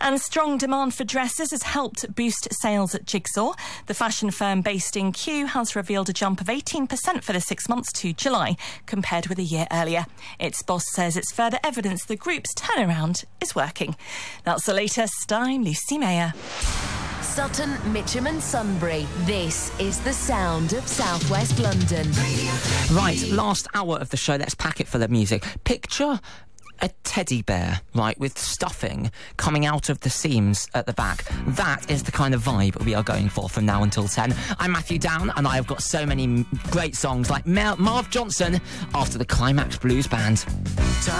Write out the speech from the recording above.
And strong demand for dresses has helped boost sales at Jigsaw. The fashion firm based in Kew has revealed a jump of 18% for the 6 months to July, compared with a year earlier. Its boss says it's further evidence the group's turnaround is working. That's the latest. I'm Lucy Mayer. Sutton, Mitcham and Sunbury. This is the sound of South West London. Right, last hour of the show, let's pack it full of music. Picture a teddy bear, right, with stuffing coming out of the seams at the back. That is the kind of vibe we are going for from now until 10. I'm Matthew Down, and I have got so many great songs like Marv Johnson after the Climax Blues Band.